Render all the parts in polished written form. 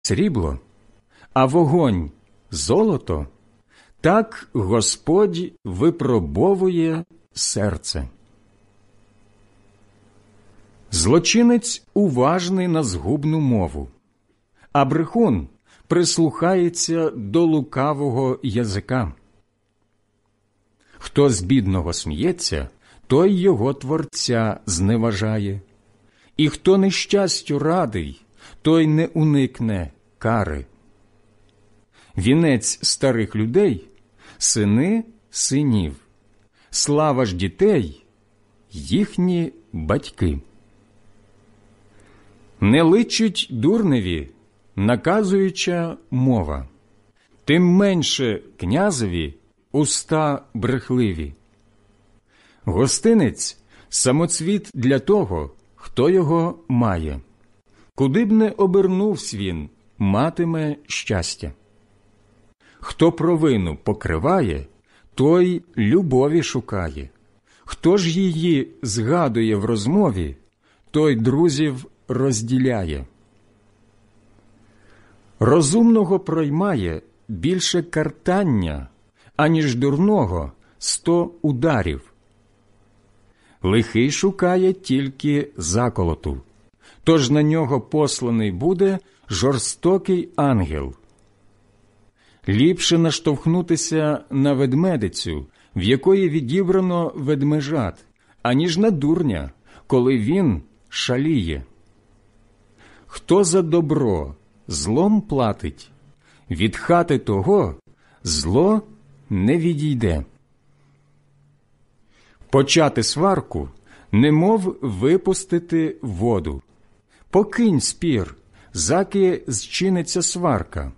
срібло, а вогонь – золото, так Господь випробовує серце. Злочинець уважний на згубну мову, а брехун прислухається до лукавого язика. Хто з бідного сміється, той його Творця зневажає, і хто нещастю радий, той не уникне кари. Вінець старих людей – сини синів, слава ж дітей – їхні батьки. Не личить дурневі наказуюча мова, тим менше князеві уста брехливі. Гостинець – самоцвіт для того, хто його має. Куди б не обернувсь він, матиме щастя. Хто провину покриває, той любові шукає. Хто ж її згадує в розмові, той друзів розділяє. Розумного проймає більше картання, аніж дурного 100 ударів. Лихий шукає тільки заколоту, тож на нього посланий буде жорстокий ангел. Ліпше наштовхнутися на ведмедицю, в якої відібрано ведмежат, аніж на дурня, коли він шаліє. Хто за добро злом платить, від хати того зло не відійде. Почати сварку, немов випустити воду. Покинь спір, заки зчиниться сварка.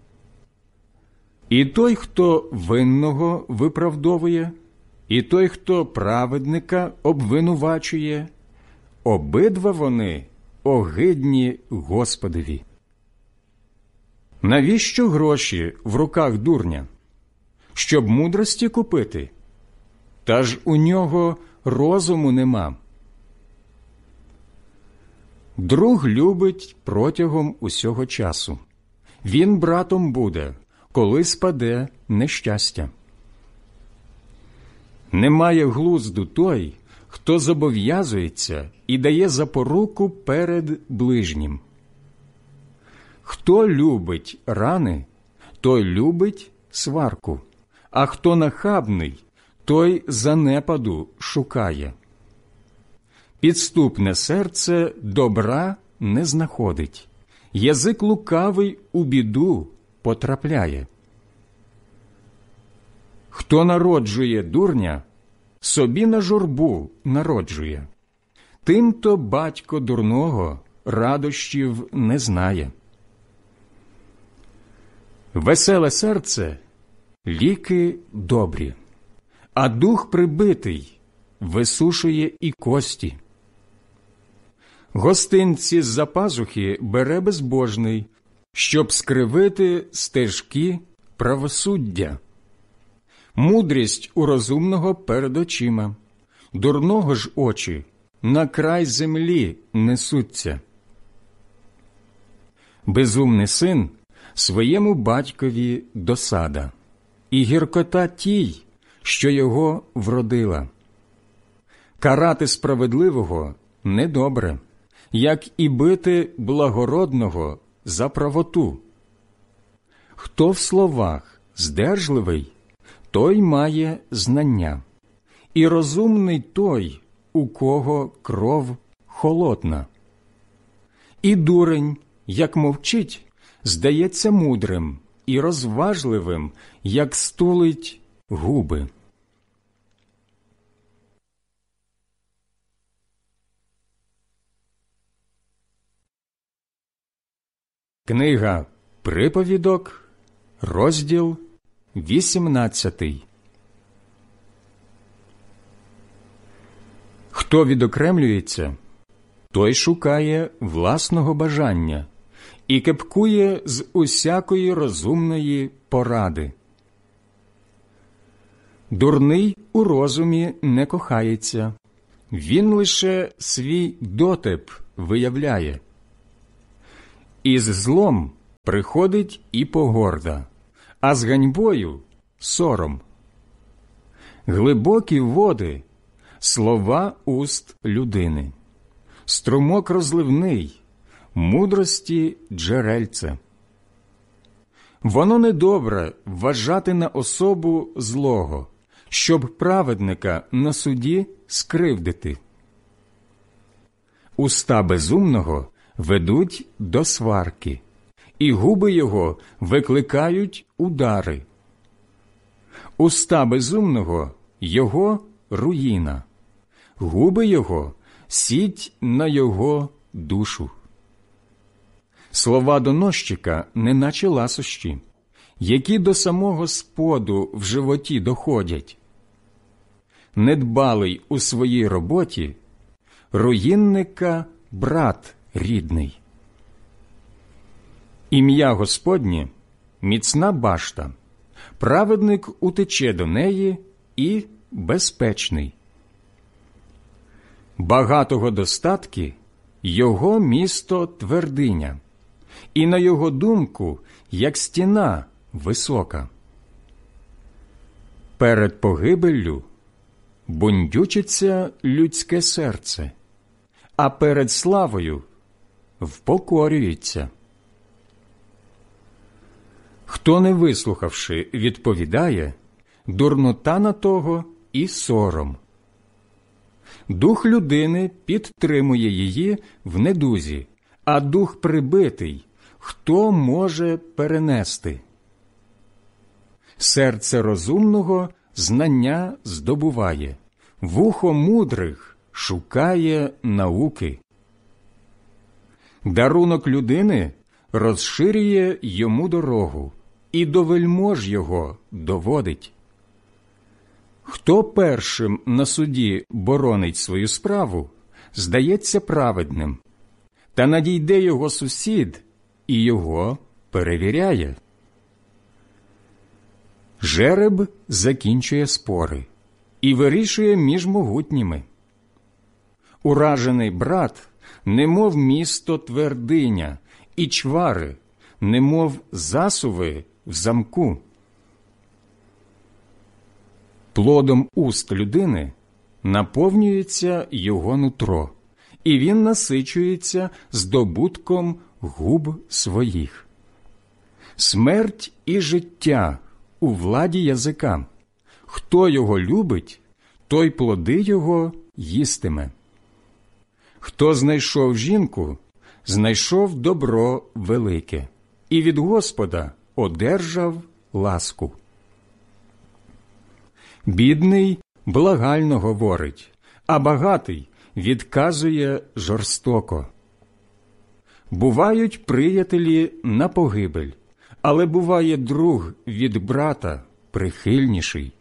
І той, хто винного виправдовує, і той, хто праведника обвинувачує, обидва вони огидні Господові. Навіщо гроші в руках дурня? Щоб мудрості купити? Та ж у нього розуму нема. Друг любить протягом усього часу. Він братом буде, коли спаде нещастя. Немає глузду той, хто зобов'язується і дає запоруку перед ближнім. Хто любить рани, той любить сварку, а хто нахабний, той занепаду шукає. Підступне серце добра не знаходить, язик лукавий у біду потрапляє. Хто народжує дурня, собі на журбу народжує. Тим-то батько дурного радощів не знає. Веселе серце – ліки добрі, а дух прибитий висушує і кості. Гостинці з-за пазухи бере безбожний, щоб скривити стежки правосуддя. Мудрість у розумного перед очима, дурного ж очі на край землі несуться. Безумний син своєму батькові досада, і гіркота тій, що його вродила. Карати справедливого недобре, як і бити благородного за правоту. Хто в словах здержливий, той має знання, і розумний той, у кого кров холодна. І дурень, як мовчить, здається мудрим і розважливим, як стулить губи. Книга Приповідок, розділ 18. Хто відокремлюється, той шукає власного бажання і кепкує з усякої розумної поради. Дурний у розумі не кохається, він лише свій дотип виявляє. Із злом приходить і погорда, а з ганьбою – сором. Глибокі води – слова уст людини, струмок розливний, мудрості джерельце. Воно недобре вважати на особу злого, щоб праведника на суді скривдити. Уста безумного ведуть до сварки, і губи його викликають удари. Уста безумного – його руїна, губи його – сіть на його душу. Слова доносчика неначе ласощі, які до самого споду в животі доходять. Недбалий у своїй роботі – руїнника брат рідний. Ім'я Господнє – міцна башта, праведник утече до неї і безпечний. Багатого достатки – його місто твердиня, і на його думку, як стіна висока. Перед погибеллю бундючиться людське серце, а перед славою впокорюється. Хто, не вислухавши, відповідає, дурнота на того і сором. Дух людини підтримує її в недузі, а дух прибитий хто може перенести? Серце розумного знання здобуває, вухо мудрих шукає науки. Дарунок людини розширює йому дорогу, і до вельмож його доводить. Хто першим на суді боронить свою справу, здається праведним, та надійде його сусід і його перевіряє. Жереб закінчує спори і вирішує між могутніми. Уражений брат, немов місто твердиня, і чвари, немов засуви в замку. Плодом уст людини наповнюється його нутро, і він насичується здобутком губ своїх. Смерть і життя у владі язика. Хто його любить, той плоди його їстиме. Хто знайшов жінку, знайшов добро велике, і від Господа одержав ласку. Бідний благально говорить, а багатий відказує жорстоко. Бувають приятелі на погибель, але буває друг від брата прихильніший.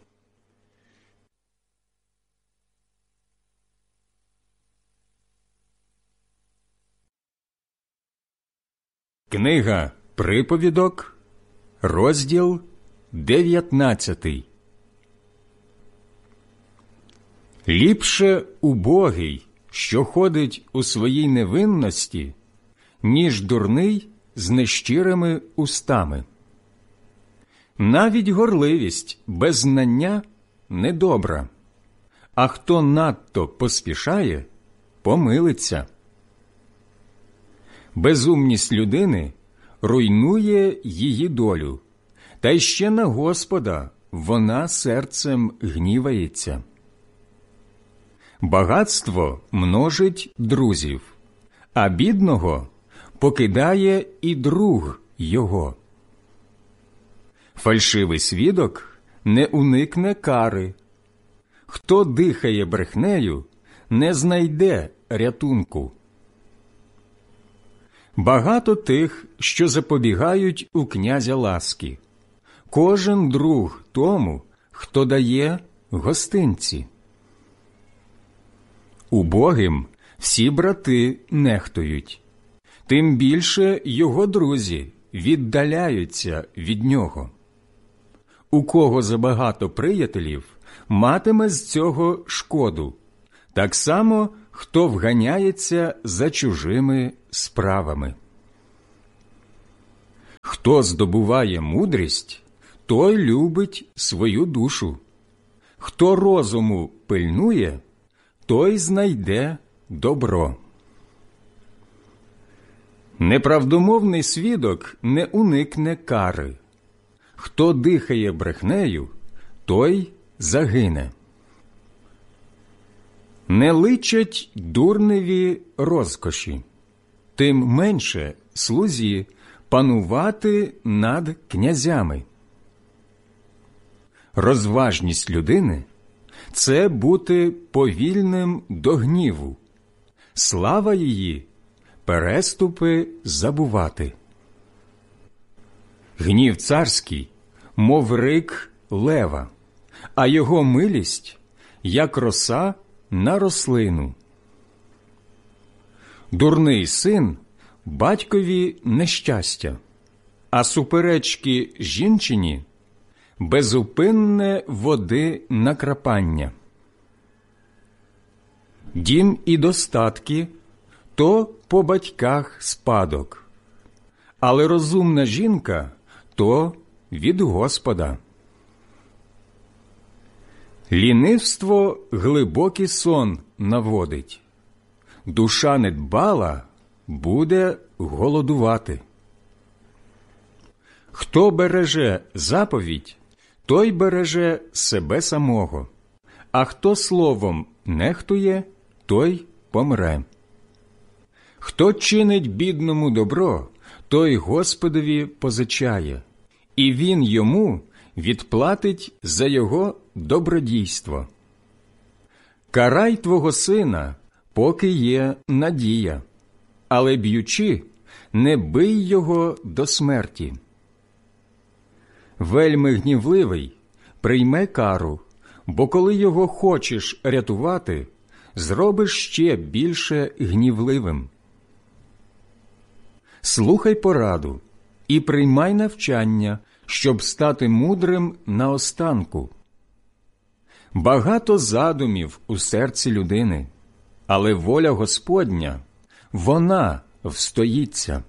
Книга Приповідок, розділ 19. Ліпше убогий, що ходить у своїй невинності, ніж дурний з нещирими устами. Навіть горливість без знання недобра, а хто надто поспішає, помилиться. Безумність людини руйнує її долю, та й ще на Господа вона серцем гнівається. Багатство множить друзів, а бідного покидає і друг його. Фальшивий свідок не уникне кари. Хто дихає брехнею, не знайде рятунку. Багато тих, що запобігають у князя ласки. Кожен друг тому, хто дає гостинці. Убогим всі брати нехтують, тим більше його друзі віддаляються від нього. У кого забагато приятелів, матиме з цього шкоду, так само, хто вганяється за чужими справами. Хто здобуває мудрість, той любить свою душу. Хто розуму пильнує, той знайде добро. Неправдомовний свідок не уникне кари. Хто дихає брехнею, той загине. Не личать дурневі розкоші, тим менше слузі панувати над князями. Розважність людини – це бути повільним до гніву, слава її – переступи забувати. Гнів царський, мов рик лева, а його милість – як роса на рослину. Дурний син – батькові нещастя, а суперечки жінчині – безупинне води накрапання. Дім і достатки – то по батьках спадок, але розумна жінка – то від Господа. Лінивство глибокий сон наводить, душа недбала буде голодувати. Хто береже заповідь, той береже себе самого, а хто словом нехтує, той помре. Хто чинить бідному добро, той Господові позичає, і він йому відплатить за його добродійство. Карай твого сина, поки є надія, але б'ючи, не бий його до смерті. Вельми гнівливий прийме кару, бо коли його хочеш рятувати, зробиш ще більше гнівливим. Слухай пораду і приймай навчання, щоб стати мудрим наостанку. Багато задумів у серці людини, але воля Господня, вона встоїться.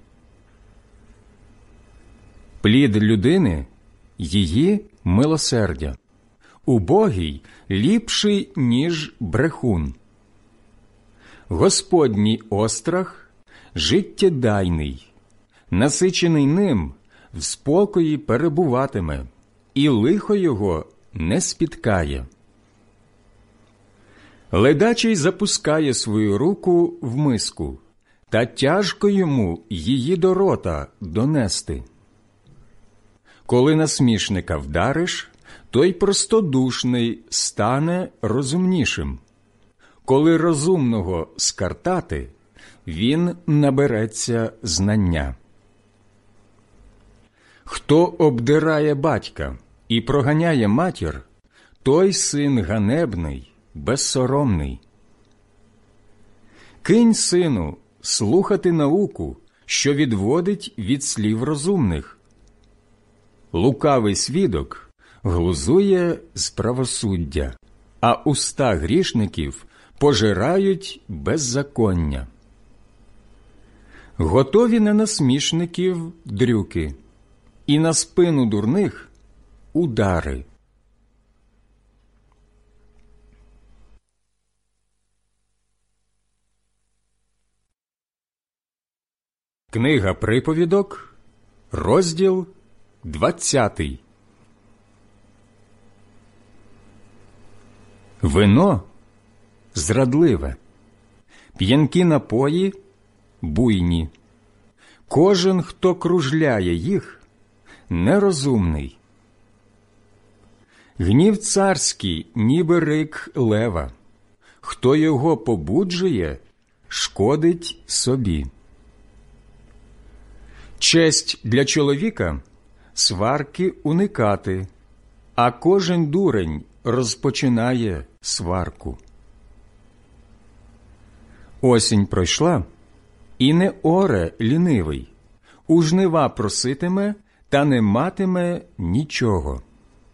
Плід людини – її милосердя, убогий ліпший, ніж брехун. Господній острах життєдайний, насичений ним в спокої перебуватиме, і лихо його не спіткає. Ледачий запускає свою руку в миску, та тяжко йому її до рота донести. Коли насмішника вдариш, той простодушний стане розумнішим. Коли розумного скартати, він набереться знання. Хто обдирає батька і проганяє матір, той син ганебний, безсоромний. Кинь, сину, слухати науку, що відводить від слів розумних. Лукавий свідок глузує з правосуддя, а уста грішників пожирають беззаконня. Готові на насмішників дрюки, і на спину дурних удари. Книга приповідок, розділ 20. Вино зрадливе, п'янкі напої буйні. Кожен, хто кружляє їх, нерозумний. Гнів царський, ніби рик лева. Хто його побуджує, шкодить собі. Честь для чоловіка – сварки уникати, а кожен дурень розпочинає сварку. Осінь пройшла, і не оре лінивий, у жнива проситиме, та не матиме нічого.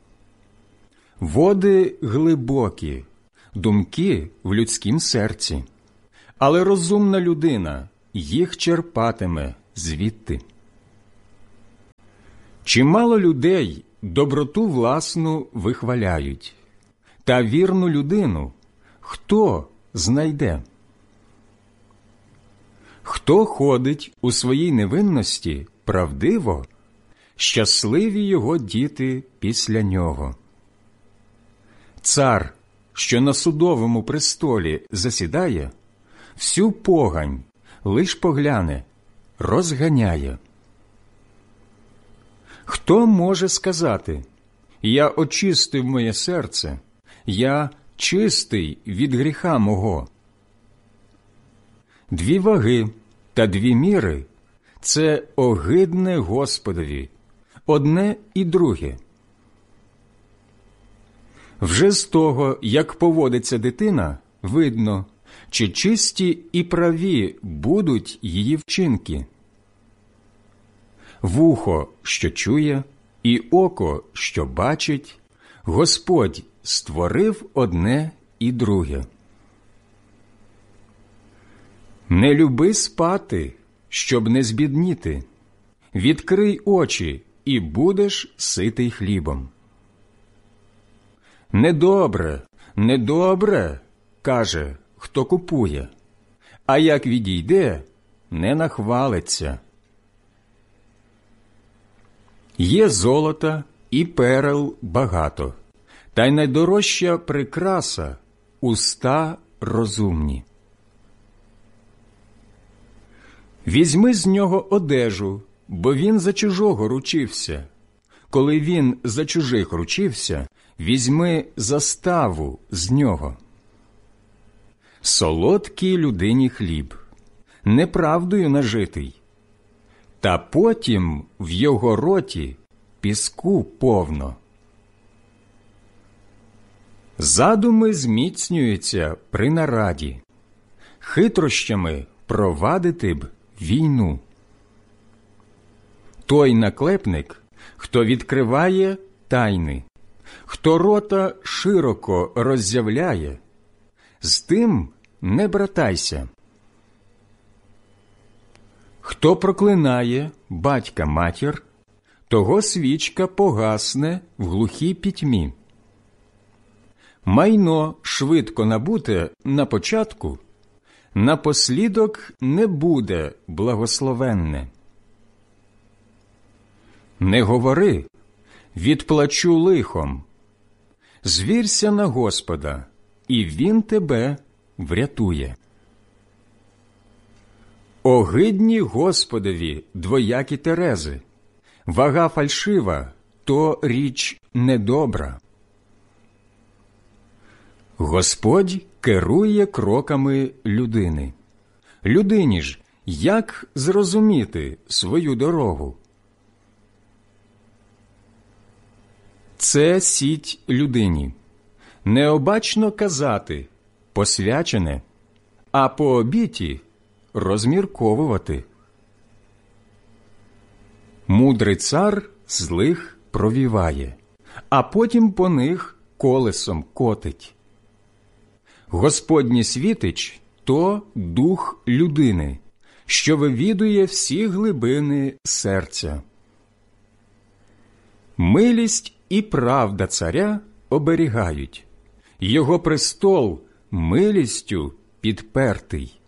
Води глибокі, думки в людськім серці, але розумна людина їх черпатиме звідти. Чимало людей доброту власну вихваляють, та вірну людину хто знайде? Хто ходить у своїй невинності правдиво, щасливі його діти після нього. Цар, що на судовому престолі засідає, всю погань лиш погляне, розганяє. Хто може сказати: «Я очистив моє серце, я чистий від гріха мого»? 2 ваги та 2 міри – це огидне Господові, одне і друге. Вже з того, як поводиться дитина, видно, чи чисті і праві будуть її вчинки. Вухо, що чує, і око, що бачить, Господь створив одне і друге. Не люби спати, щоб не збідніти. Відкрий очі, і будеш ситий хлібом. Недобре, недобре, каже, хто купує, а як відійде, не нахвалиться. Є золота і перел багато, та й найдорожча прикраса – уста розумні. Візьми з нього одежу, бо він за чужого ручився. Коли він за чужих ручився, візьми заставу з нього. Солодкий людині хліб, неправдою нажитий, та потім в його роті піску повно. Задуми зміцнюються при нараді, хитрощами провадити б війну. Той наклепник, хто відкриває тайни, хто рота широко роззявляє, з тим не братайся. Хто проклинає батька-матір, того свічка погасне в глухій пітьмі. Майно швидко набуте на початку, напослідок не буде благословенне. Не говори, відплачу лихом. Звірся на Господа, і Він тебе врятує. Огидні Господові двоякі терези, вага фальшива – то річ недобра. Господь керує кроками людини. Людині ж як зрозуміти свою дорогу? Це сіть людині. Необачно казати «посвячене», а по обіті розмірковувати. Мудрий цар злих провіває, а потім по них колесом котить. Господній світич – то дух людини, що вивідує всі глибини серця. Милість і правда царя оберігають, його престол милістю підпертий.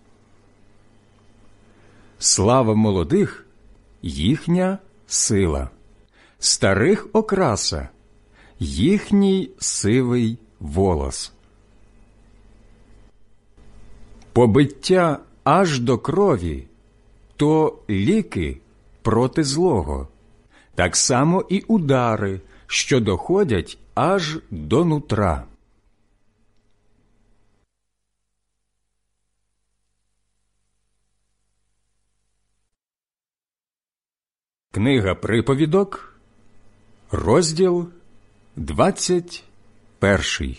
Слава молодих – їхня сила, старих окраса – їхній сивий волос. Побиття аж до крові – то ліки проти злого, так само і удари, що доходять аж до нутра. Книга Приповідок, розділ 21.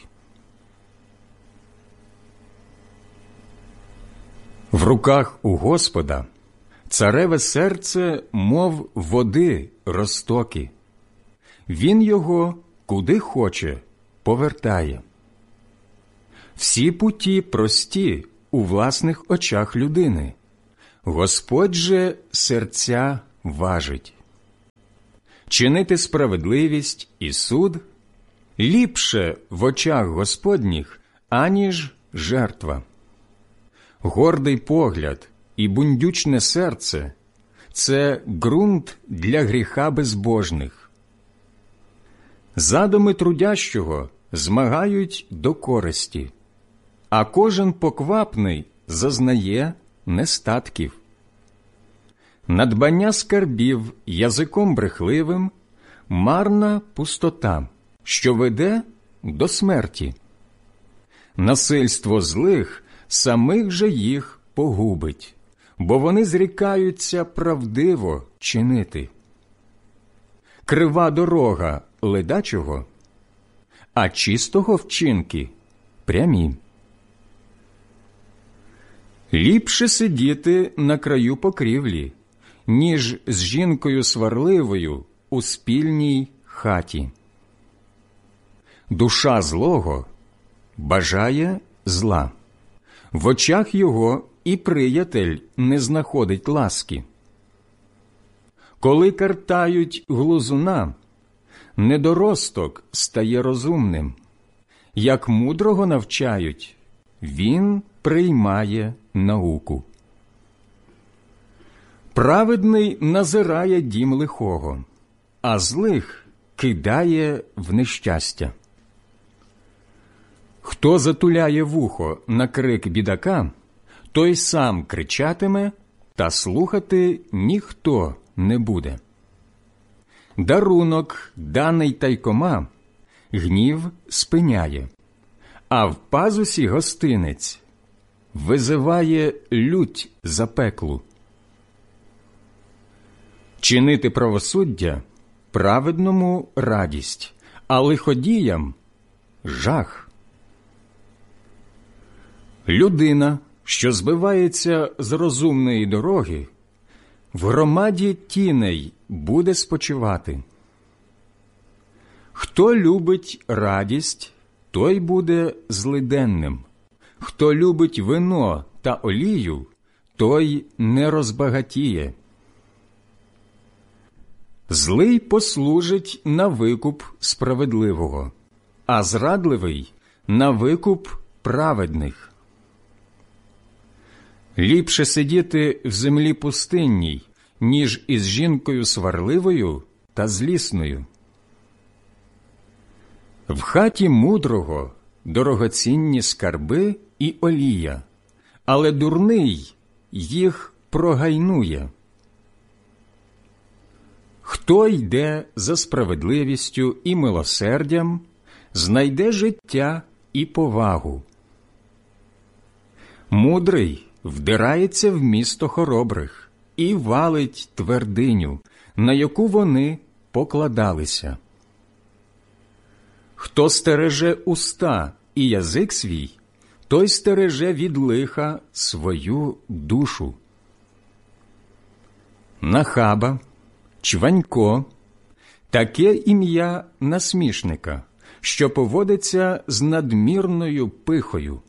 В руках у Господа цареве серце, мов води розтоки. Він його, куди хоче, повертає. Всі путі прості у власних очах людини. Господь же серця важить. чинити справедливість і суд ліпше в очах Господніх, аніж жертва. Гордий погляд і бундючне серце – це ґрунт для гріха безбожних. Задуми трудящого змагають до користі, а кожен поквапний зазнає нестатків. Надбання скарбів язиком брехливим – марна пустота, що веде до смерті. Насильство злих самих же їх погубить, бо вони зрікаються правдиво чинити. Крива дорога ледачого, а чистого вчинки прямі. Ліпше сидіти на краю покрівлі, ніж з жінкою сварливою у спільній хаті. Душа злого бажає зла, в очах його і приятель не знаходить ласки. Коли картають глузуна, недоросток стає розумним. Як мудрого навчають, він приймає науку. Праведний назирає дім лихого, а злих кидає в нещастя. Хто затуляє вухо на крик бідака, той сам кричатиме, та слухати ніхто не буде. Дарунок, даний тайкома, гнів спиняє, а в пазусі гостинець визиває лють запеклу. Чинити правосуддя праведному радість, а лиходіям жах. Людина, що збивається з розумної дороги, в громаді тіней буде спочивати. Хто любить радість, той буде злиденним. Хто любить вино та олію, той не розбагатіє. Злий послужить на викуп справедливого, а зрадливий – на викуп праведних. Ліпше сидіти в землі пустинній, ніж із жінкою сварливою та злісною. В хаті мудрого дорогоцінні скарби і олія, але дурний їх прогайнує. Хто йде за справедливістю і милосердям, знайде життя і повагу. Мудрий вдирається в місто хоробрих і валить твердиню, на яку вони покладалися. Хто стереже уста і язик свій, той стереже від лиха свою душу. Нахаба, чванько – таке ім'я насмішника, що поводиться з надмірною пихою.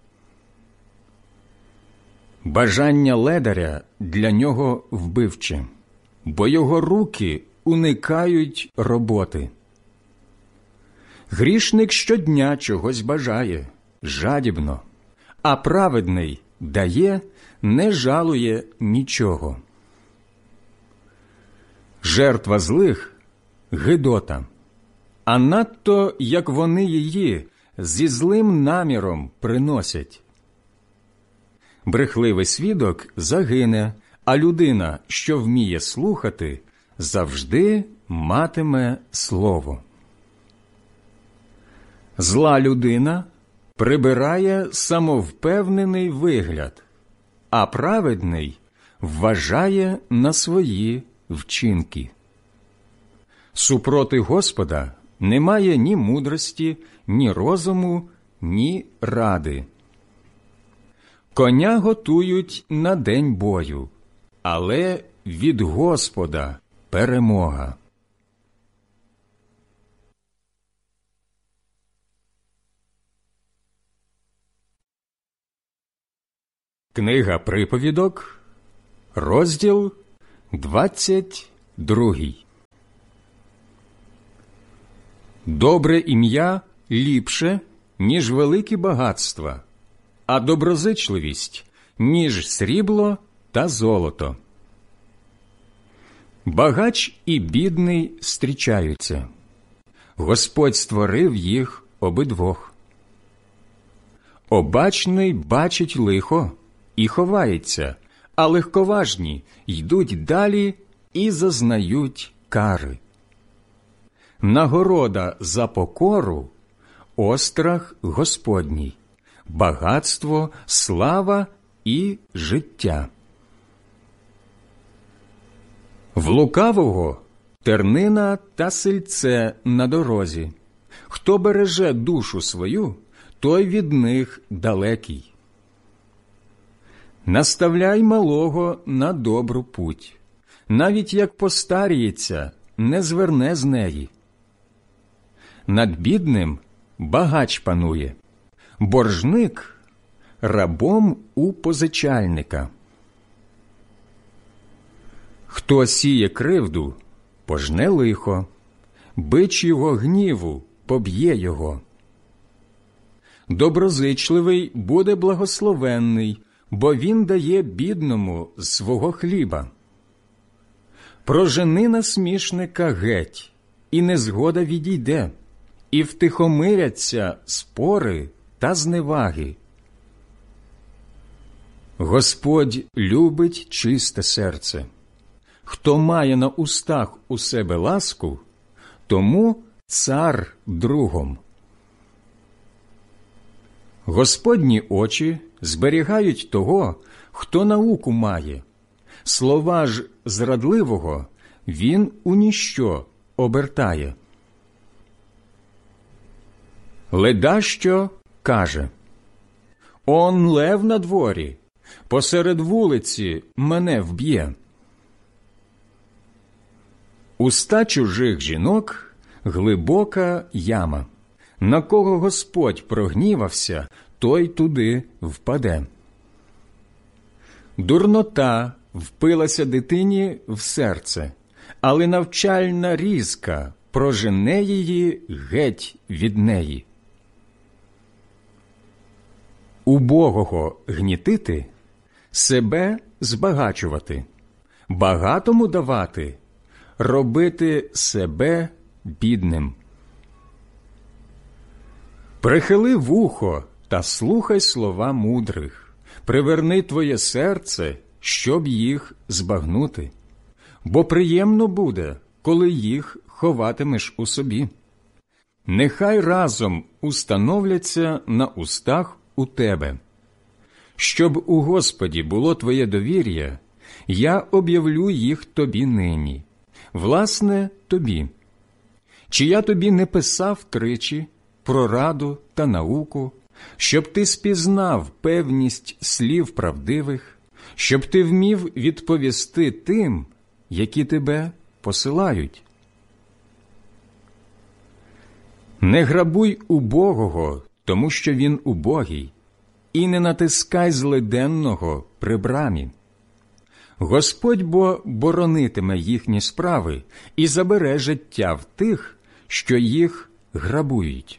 Бажання ледаря для нього вбивче, бо його руки уникають роботи. Грішник щодня чогось бажає, жадібно, а праведний дає, не жалує нічого. Жертва злих – гидота, а надто, як вони її зі злим наміром приносять. Брехливий свідок загине, а людина, що вміє слухати, завжди матиме слово. Зла людина прибирає самовпевнений вигляд, а праведний вважає на свої вчинки. Супроти Господа немає ні мудрості, ні розуму, ні ради. Коня готують на день бою, але від Господа перемога. Книга приповідок, розділ 22. Добре ім'я ліпше, ніж великі багатства, а доброзичливість, ніж срібло та золото. Багач і бідний зустрічаються. Господь створив їх обидвох. Обачний бачить лихо і ховається, а легковажні йдуть далі і зазнають кари. Нагорода за покору – острах Господній, багатство, слава і життя. В лукавого тернина та сильце на дорозі. Хто береже душу свою, той від них далекий. Наставляй малого на добру путь. Навіть як постаріється, не зверне з неї. Над бідним багач панує, боржник рабом у позичальника. Хто сіє кривду, пожне лихо, бич його гніву поб'є його. Доброзичливий буде благословенний, бо він дає бідному з свого хліба. Прожени насмішника геть, і незгода відійде, і втихомиряться спори та зневаги. Господь любить чисте серце. Хто має на устах у себе ласку, тому цар другом. Господні очі зберігають того, хто науку має. Слова ж зрадливого він у ніщо обертає. Ледащо каже: «Он лев на дворі, посеред вулиці мене вб'є». Уста чужих жінок – глибока яма. На кого Господь прогнівався, той туди впаде. Дурнота впилася дитині в серце, але навчальна різка прожене її геть від неї. Убогого гнітити – себе збагачувати, багатому давати – робити себе бідним. Прихили вухо та слухай слова мудрих, приверни твоє серце, щоб їх збагнути, бо приємно буде, коли їх ховатимеш у собі. Нехай разом установляться на устах у тебе. Щоб у Господі було твоє довір'я, я об'явлю їх тобі нині. Власне, тобі. Чи я тобі не писав тричі про раду та науку, щоб ти спізнав певність слів правдивих, щоб ти вмів відповісти тим, які тебе посилають? Не грабуй убогого, тому що він убогий, і не натискай злиденного при брамі. Господь бо боронитиме їхні справи і забере життя в тих, що їх грабують.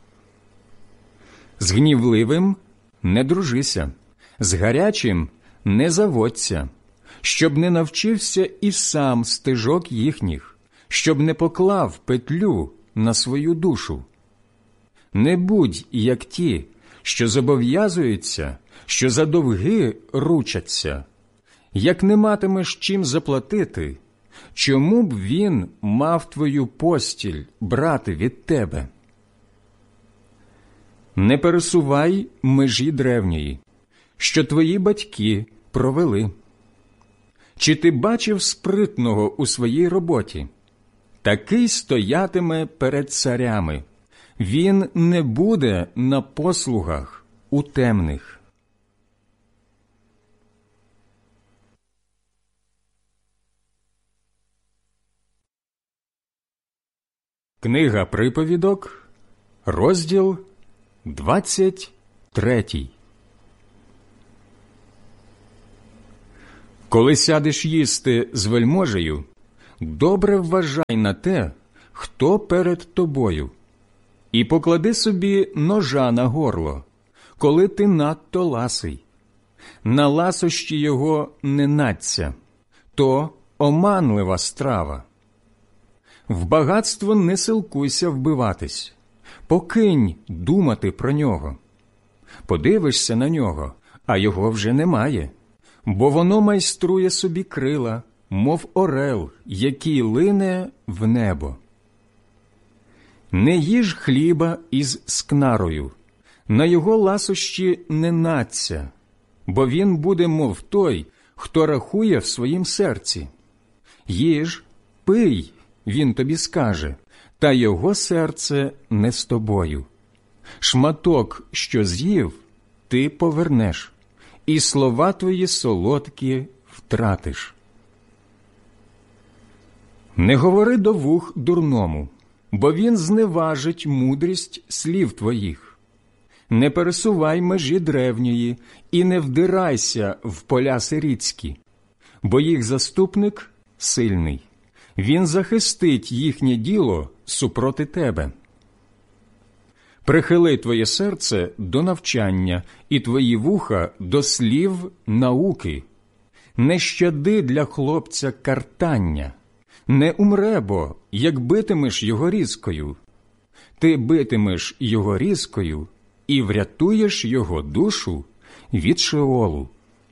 З гнівливим не дружися, з гарячим не заводься, щоб не навчився і сам стежок їхніх, щоб не поклав петлю на свою душу. Не будь як ті, що зобов'язуються, що за довги ручаться. Як не матимеш чим заплатити, чому б він мав твою постіль брати від тебе? Не пересувай межі древньої, що твої батьки провели. Чи ти бачив спритного у своїй роботі? Такий стоятиме перед царями. Він не буде на послугах у темних. Книга приповідок, розділ 23. Коли сядеш їсти з вельможею, добре вважай на те, хто перед тобою, і поклади собі ножа на горло, коли ти надто ласий. На ласощі його не надься, то оманлива страва. В багатство не силкуйся вбиватись, покинь думати про нього. Подивишся на нього, а його вже немає, бо воно майструє собі крила, мов орел, який лине в небо. Не їж хліба із скнарою, на його ласощі не надься, бо він буде, мов той, хто рахує в своїм серці. Їж, пий, він тобі скаже, та його серце не з тобою. Шматок, що з'їв, ти повернеш, і слова твої солодкі втратиш. Не говори до вух дурному, бо він зневажить мудрість слів твоїх. Не пересувай межі древньої і не вдирайся в поля сирітські, бо їх заступник сильний. Він захистить їхнє діло супроти тебе. Прихили твоє серце до навчання і твої вуха до слів науки. Не щади для хлопця картання, не умре бо, як битимеш його різкою. Ти битимеш його різкою і врятуєш його душу від Шеолу.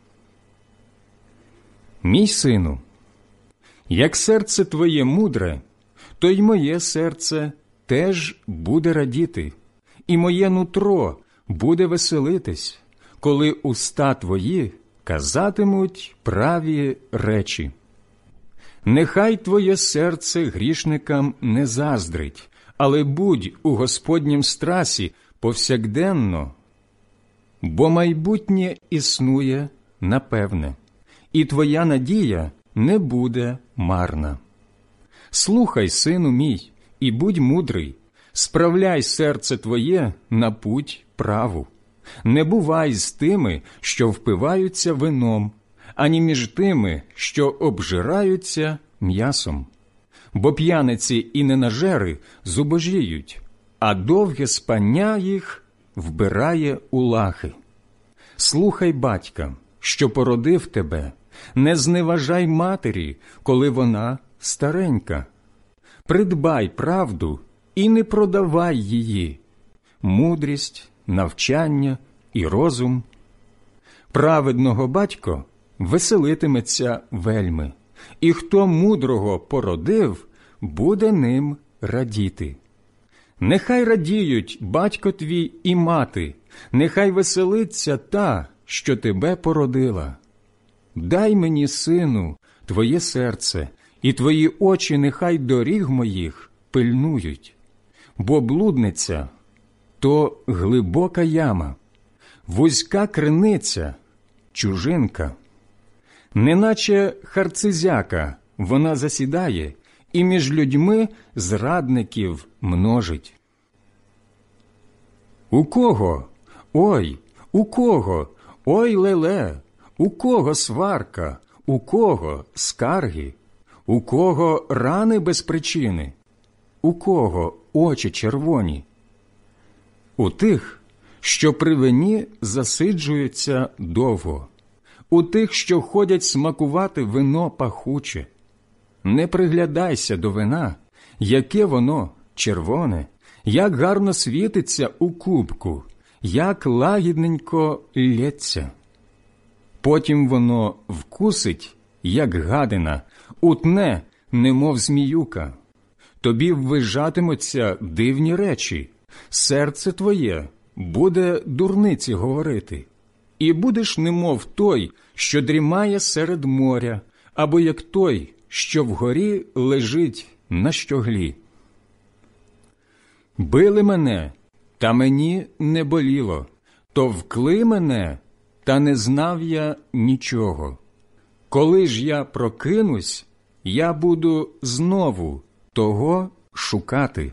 Мій сину, як серце твоє мудре, то й моє серце теж буде радіти, і моє нутро буде веселитись, коли уста твої казатимуть праві речі. Нехай твоє серце грішникам не заздрить, але будь у Господнім страсі повсякденно, бо майбутнє існує напевне, і твоя надія не буде марна. Слухай, сину мій, і будь мудрий, справляй серце твоє на путь праву. Не бувай з тими, що впиваються вином, ані між тими, що обжираються м'ясом. Бо п'яниці і ненажери зубожіють, а довге спання їх вбирає у лахи. Слухай батька, що породив тебе, не зневажай матері, коли вона старенька. Придбай правду і не продавай її, мудрість, навчання і розум. Праведного батько веселитиметься вельми, і хто мудрого породив, буде ним радіти. Нехай радіють батько твій і мати, нехай веселиться та, що тебе породила. Дай мені, сину, твоє серце, і твої очі нехай доріг моїх пильнують. Бо блудниця – то глибока яма, вузька криниця – чужинка. Неначе харцизяка вона засідає, і між людьми зрадників множить. У кого? Ой, у кого? Ой, леле! У кого сварка? У кого скарги? У кого рани без причини? У кого очі червоні? У тих, що при вині засиджуються довго, у тих, що ходять смакувати вино пахуче. Не приглядайся до вина, яке воно червоне, як гарно світиться у кубку, як лагідненько лється. Потім воно вкусить, як гадина, утне, немов зміюка. Тобі ввижатимуться дивні речі, серце твоє буде дурниці говорити. І будеш немов той, що дрімає серед моря, або як той, що вгорі лежить на щоглі. Били мене, та мені не боліло, товкли мене, та не знав я нічого. Коли ж я прокинусь, я буду знову того шукати.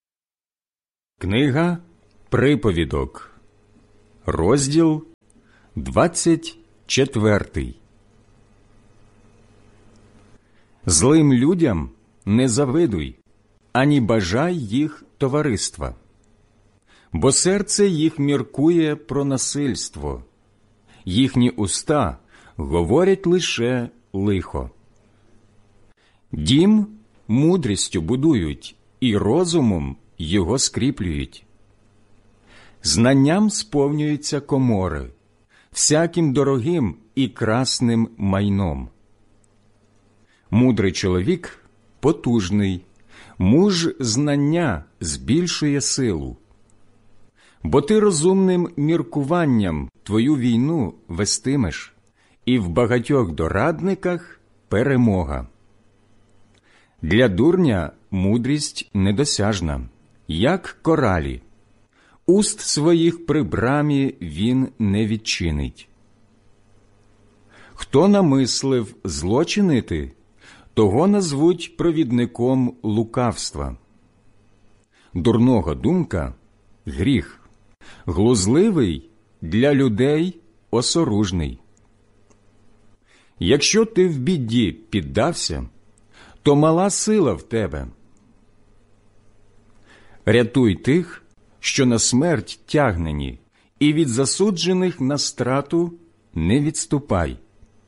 Книга Приповідок, розділ 24. Злим людям не завидуй, ані бажай їх товариства, бо серце їх міркує про насильство, їхні уста говорять лише лихо. Дім мудрістю будують, і розумом його скріплюють. Знанням сповнюються комори, всяким дорогим і красним майном. Мудрий чоловік потужний, муж знання збільшує силу. Бо ти розумним міркуванням твою війну вестимеш, і в багатьох дорадниках перемога. Для дурня мудрість недосяжна, як коралі. Уст своїх при брамі він не відчинить. Хто намислив зло чинити, того назвуть провідником лукавства. Дурного думка – гріх, глузливий для людей осоружний. Якщо ти в біді піддався, то мала сила в тебе. Рятуй тих, що на смерть тягнені, і від засуджених на страту не відступай.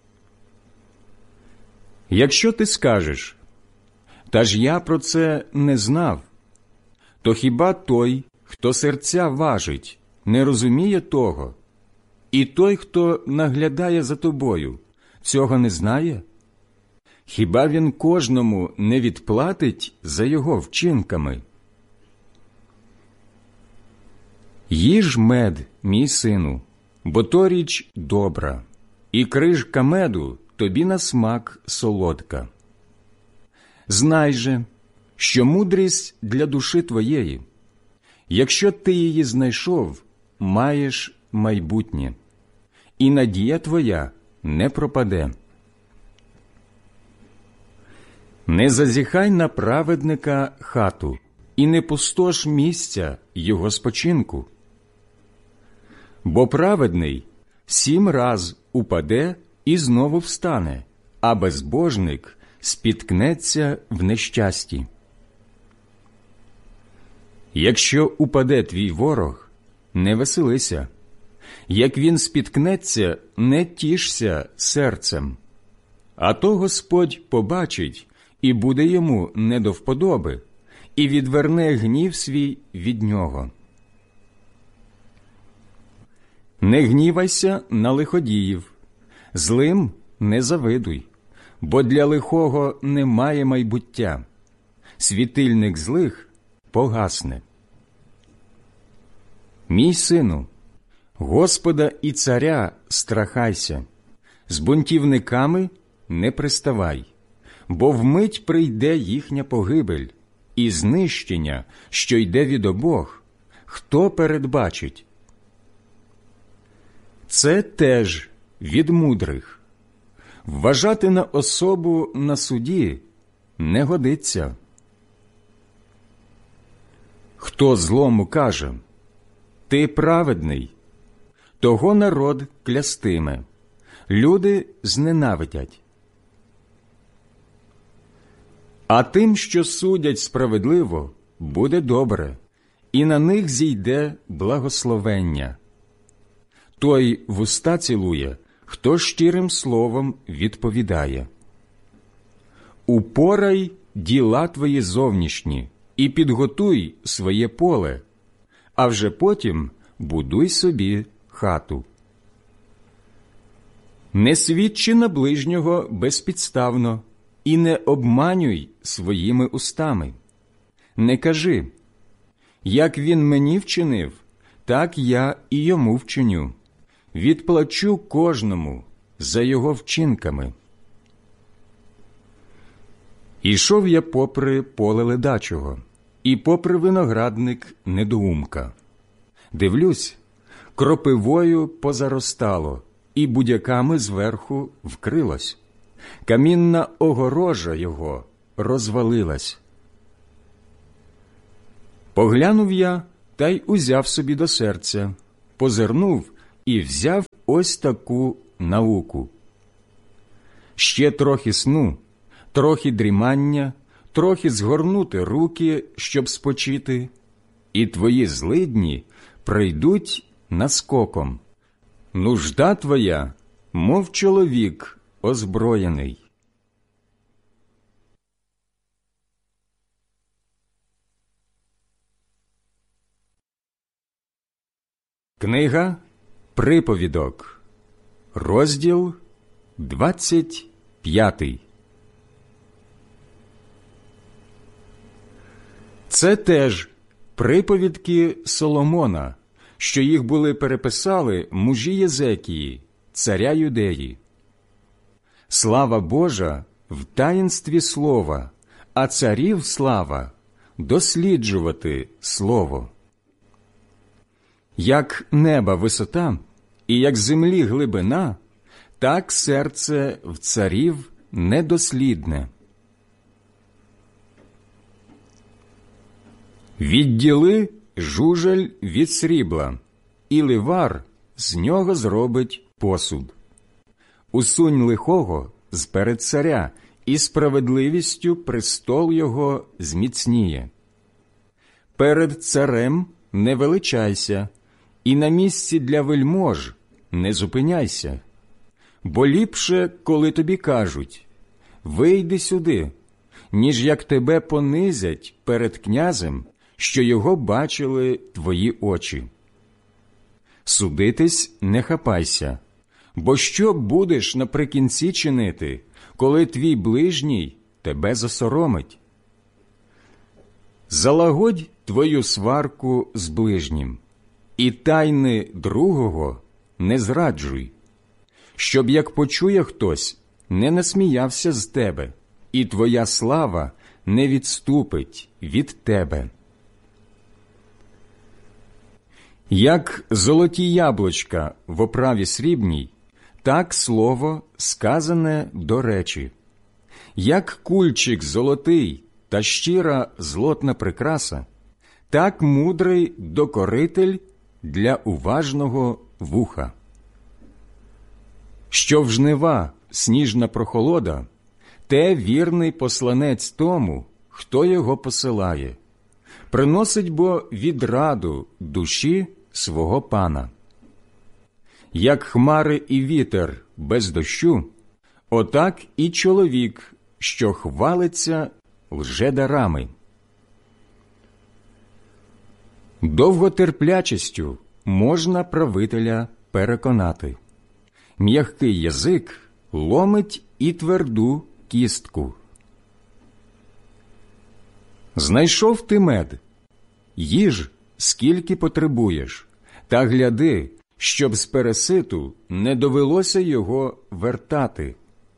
Якщо ти скажеш, та ж я про це не знав, то хіба той, хто серця важить, не розуміє того? І той, хто наглядає за тобою, цього не знає? Хіба він кожному не відплатить за його вчинками? Їж мед, мій сину, бо то річ добра, і крижка меду тобі на смак солодка. Знай же, що мудрість для душі твоєї. Якщо ти її знайшов, маєш майбутнє, і надія твоя не пропаде. Не зазіхай на праведника хату, і не пустош місця його спочинку. Бо праведний 7 раз упаде і знову встане, а безбожник спіткнеться в нещасті. Якщо упаде твій ворог, не веселися. Як він спіткнеться, не тішся серцем. А то Господь побачить, і буде йому не до вподоби, і відверне гнів свій від нього. Не гнівайся на лиходіїв, злим не завидуй, бо для лихого немає майбуття. Світильник злих погасне. Мій сину, Господа і царя страхайся, з бунтівниками не приставай, бо вмить прийде їхня погибель, і знищення, що йде від обох, хто передбачить? Це теж від мудрих. Вважати на особу на суді не годиться. Хто злому каже, ти праведний, того народ клястиме, люди зненавидять. А тим, що судять справедливо, буде добре, і на них зійде благословення. Той вуста цілує, хто щирим словом відповідає. Упорай діла твої зовнішні і підготуй своє поле, а вже потім будуй собі хату. Не свідчи на ближнього безпідставно і не обманюй своїми устами. Не кажи, як він мені вчинив, так я і йому вчиню. Відплачу кожному за його вчинками. Ішов я попри поле ледачого, і попри виноградник недоумка. Дивлюсь, кропивою позаростало, і будяками зверху вкрилось. Камінна огорожа його розвалилась. Поглянув я, та й узяв собі до серця, позирнув і взяв ось таку науку. Ще трохи сну, трохи дрімання, трохи згорнути руки, щоб спочити, і твої злидні прийдуть наскоком. Нужда твоя, мов чоловік озброєний. Книга Приповідок, розділ 25. Це теж приповідки Соломона, що їх були переписали мужі Єзекії, царя Юдеї. Слава Божа в таїнстві слова, а царів слава досліджувати слово. Як неба висота і як землі глибина, так серце в царів недослідне. Відділи жужель від срібла, і ливар з нього зробить посуд. Усунь лихого з-перед царя, і справедливістю престол його зміцніє. Перед царем не величайся, і на місці для вельмож не зупиняйся. Бо ліпше, коли тобі кажуть «Вийди сюди», ніж як тебе понизять перед князем, що його бачили твої очі. Судитись не хапайся, бо що будеш наприкінці чинити, коли твій ближній тебе засоромить? Залагодь твою сварку з ближнім, і тайни другого не зраджуй, щоб, як почує хтось, не насміявся з тебе, і твоя слава не відступить від тебе. Як золоті яблучка в оправі срібній, так слово сказане до речі. Як кульчик золотий та щира злотна прикраса, так мудрий докоритель для уважного вуха. Що в жнива сніжна прохолода, те вірний посланець тому, хто його посилає. Приносить бо відраду душі свого пана. Як хмари і вітер без дощу, отак і чоловік, що хвалиться лжедарами. Довготерплячістю можна правителя переконати. М'який язик ломить і тверду кістку. Знайшов ти мед, їж, скільки потребуєш, та гляди, щоб з переситу не довелося його вертати.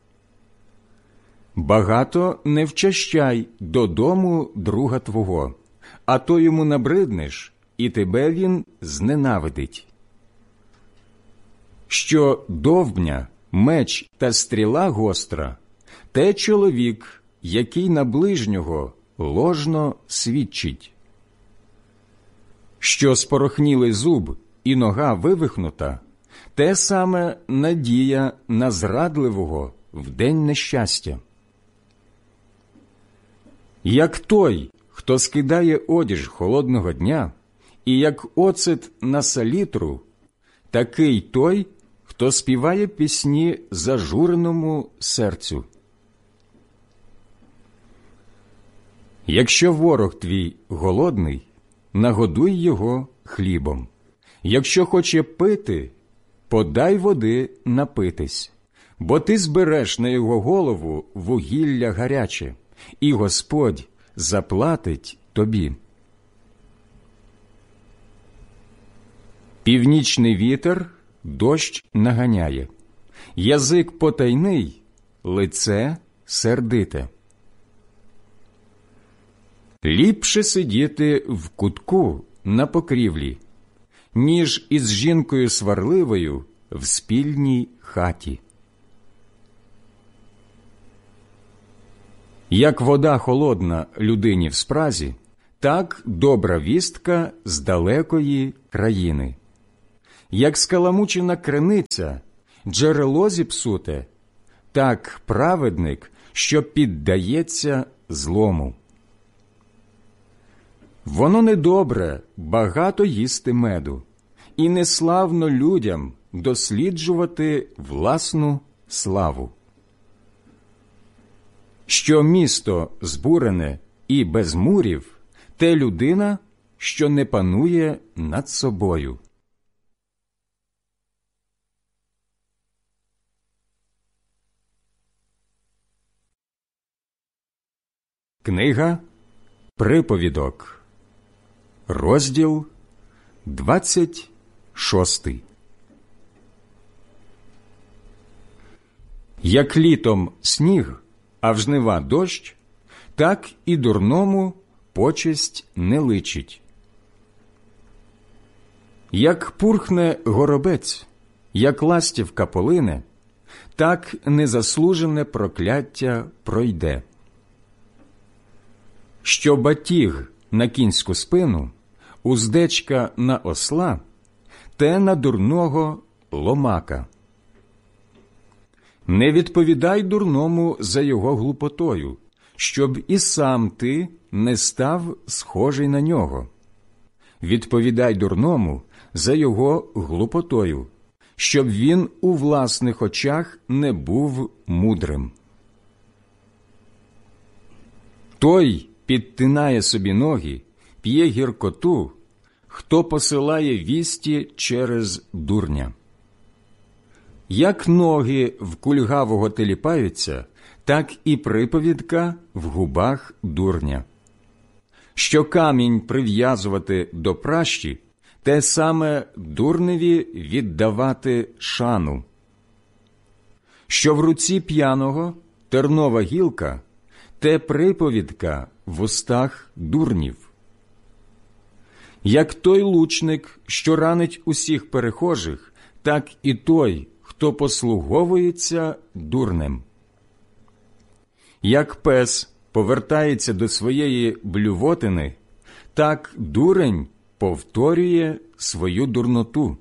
Багато не вчащай додому друга твого, а то йому набриднеш, і тебе він зненавидить. Що довбня, меч та стріла гостра, те чоловік, який на ближнього ложно свідчить. Що спорохнілий зуб і нога вивихнута, те саме надія на зрадливого в день нещастя. Як той, хто скидає одіж холодного дня, і як оцет на салітру, такий той, хто співає пісні зажуреному серцю. Якщо ворог твій голодний, нагодуй його хлібом. Якщо хоче пити, подай води напитись, бо ти збереш на його голову вугілля гаряче, і Господь заплатить тобі. Північний вітер дощ наганяє, язик потайний, лице сердите. Ліпше сидіти в кутку на покрівлі, ніж із жінкою сварливою в спільній хаті. Як вода холодна людині в спразі, так добра вістка з далекої країни. Як скаламучена криниця, джерело зіпсуте, так праведник, що піддається злому. Воно недобре багато їсти меду, і неславно людям досліджувати власну славу. Що місто збурене і без мурів, те людина, що не панує над собою. Книга Приповідок, розділ 26. Як літом сніг, а в жнива дощ, так і дурному почесть не личить. Як пурхне горобець, як ластівка полине, так незаслужене прокляття пройде. Що батіг на кінську спину, уздечка на осла, те на дурного ломака. Не відповідай дурному за його глупотою, щоб і сам ти не став схожий на нього. Відповідай дурному за його глупотою, щоб він у власних очах не був мудрим. Той підтинає собі ноги, п'є гіркоту, хто посилає вісті через дурня. Як ноги в кульгавого теліпаються, так і приповідка в губах дурня. Що камінь прив'язувати до пращі, те саме дурневі віддавати шану. Що в руці п'яного тернова гілка, те приповідка в устах дурнів. Як той лучник, що ранить усіх перехожих, так і той, хто послуговується дурнем. Як пес повертається до своєї блювотини, так дурень повторює свою дурноту.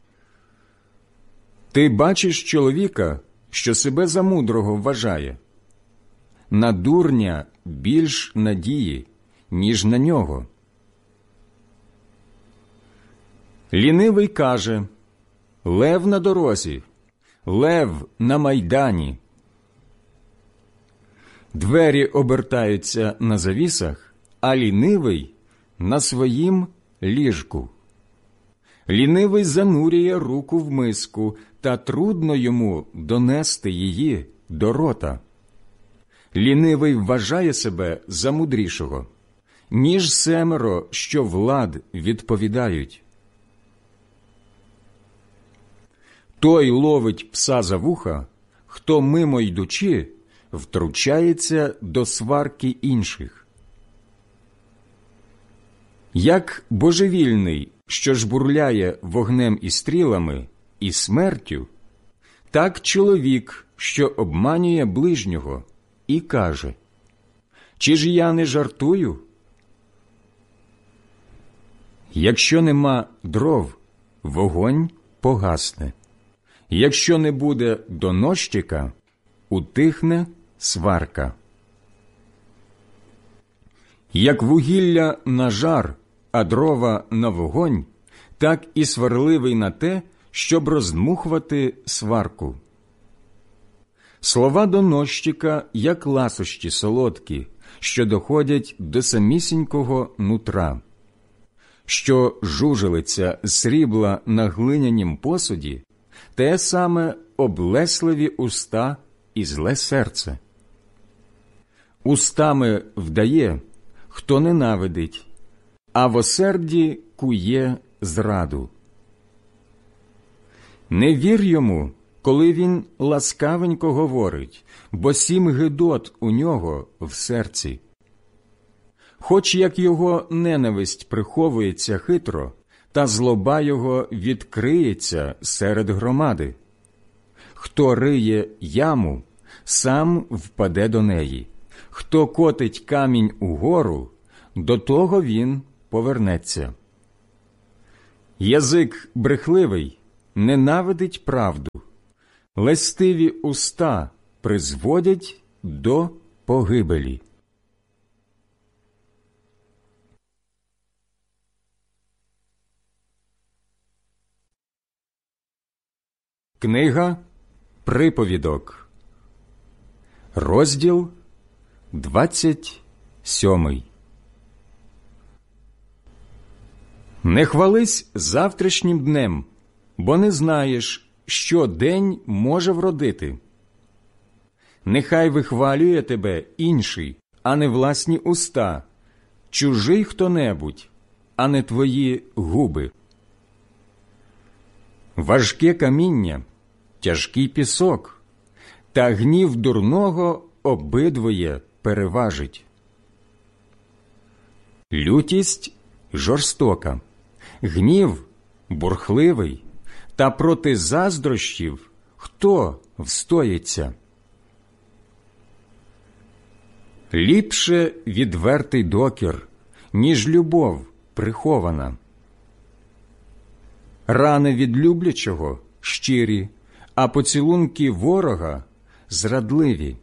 Ти бачиш чоловіка, що себе за мудрого вважає. На дурня більш надії, ніж на нього. Лінивий каже: лев на дорозі, лев на майдані. Двері обертаються на завісах, а лінивий на своїм ліжку. Лінивий занурює руку в миску, та трудно йому донести її до рота. Лінивий вважає себе за мудрішого, ніж семеро, що влад відповідають. Той ловить пса за вуха, хто мимо йдучи втручається до сварки інших. Як божевільний, що жбурляє вогнем і стрілами, і смертю, так чоловік, що обманює ближнього, і каже: чи ж я не жартую? Якщо нема дров, вогонь погасне. Якщо не буде доносчика, утихне сварка. Як вугілля на жар, а дрова на вогонь, так і сварливий на те, щоб роздмухувати сварку. Слова доносчика, як ласощі солодкі, що доходять до самісінького нутра. Що жужелиця срібла на глинянім посуді, те саме облесливі уста і зле серце. Устами вдає, хто ненавидить, а в осерді кує зраду. Не вір йому, коли він ласкавенько говорить, бо 7 гидот у нього в серці. Хоч як його ненависть приховується хитро, та злоба його відкриється серед громади. Хто риє яму, сам впаде до неї. Хто котить камінь угору, до того він повернеться. Язик брехливий ненавидить правду, лестиві уста призводять до погибелі. Книга Приповідок, розділ 27. Не хвались завтрашнім днем, бо не знаєш, що день може вродити. Нехай вихвалює тебе інший, а не власні уста, чужий хто-небудь, а не твої губи. Важке каміння, тяжкий пісок, та гнів дурного обидвоє переважить. Лютість жорстока, гнів бурхливий, та проти заздрощів хто встоїться? Ліпше відвертий докір, ніж любов прихована. Рани від люблячого щирі, а поцілунки ворога зрадливі.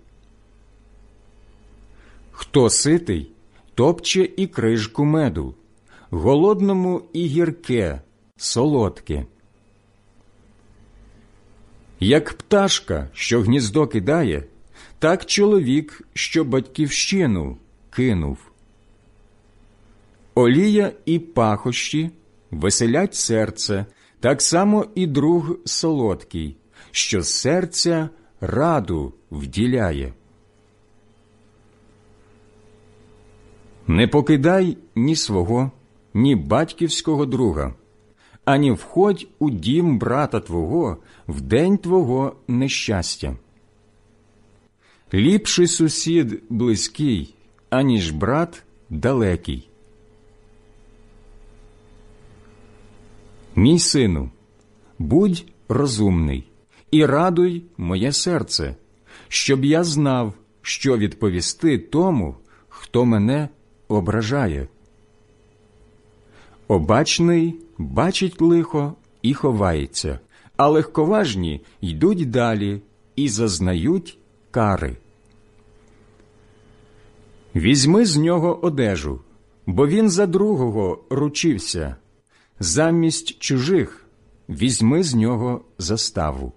Хто ситий, топче і крижку меду, голодному і гірке, солодке. Як пташка, що гніздо кидає, так чоловік, що батьківщину кинув. Олія і пахощі веселять серце, так само і друг солодкий, що з серця раду вділяє. Не покидай ні свого, ні батьківського друга, ані входь у дім брата твого в день твого нещастя. Ліпший сусід близький, аніж брат далекий. Мій сину, будь розумний і радуй моє серце, щоб я знав, що відповісти тому, хто мене ображає. Обачний бачить лихо і ховається, а легковажні йдуть далі і зазнають кари. Візьми з нього одежу, бо він за другого ручився. Замість чужих візьми з нього заставу.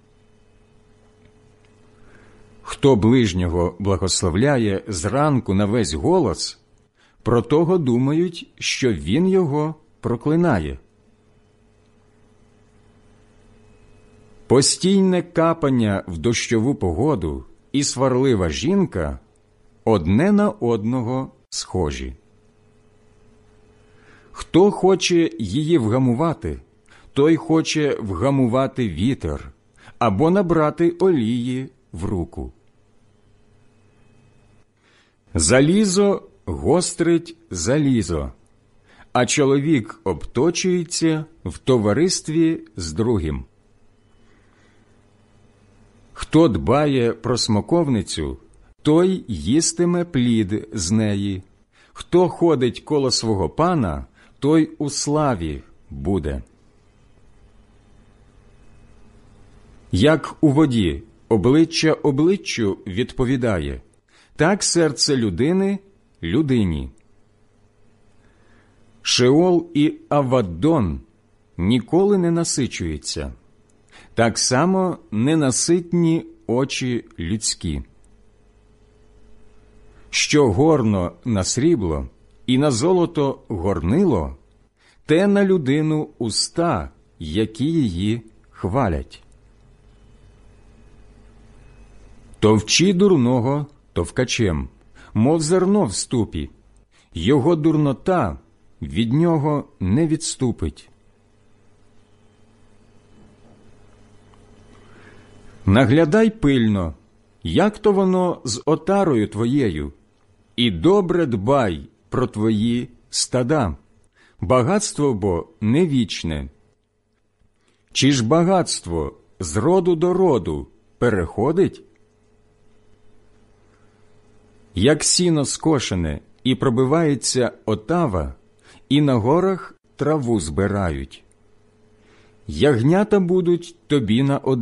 Хто ближнього благословляє зранку на весь голос, про того думають, що він його проклинає. Постійне капання в дощову погоду і сварлива жінка одне на одного схожі. Хто хоче її вгамувати, той хоче вгамувати вітер або набрати олії в руку. Залізо гострить залізо, а чоловік обточується в товаристві з другим. Хто дбає про смоковницю, той їстиме плід з неї. Хто ходить коло свого пана, той у славі буде. Як у воді обличчя обличчю відповідає, так серце людини людині. Шеол і Аваддон ніколи не насичуються, так само ненаситні очі людські. Що горно на срібло і на золото горнило, те на людину уста, які її хвалять. Товчи дурного товкачем, мов зерно в ступі, його дурнота від нього не відступить. Наглядай пильно, як то воно з отарою твоєю, і добре дбай про твої стада, багатство бо не вічне. Чи ж багатство з роду до роду переходить? Як сіно скошене і пробивається отава, і на горах траву збирають. ягнята будуть тобі на